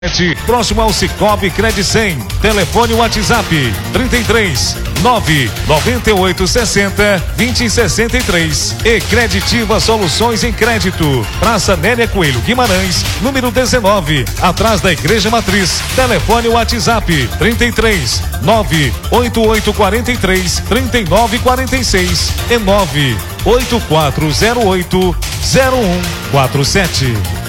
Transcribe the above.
Próximo ao Cicobi Cred 100. Telefone WhatsApp 33 998 60 20 63. E Creditiva Soluções em Crédito. Praça Nélia Coelho Guimarães, número 19, atrás da Igreja Matriz. Telefone WhatsApp 33 988 43 39 46 e 98408 0147.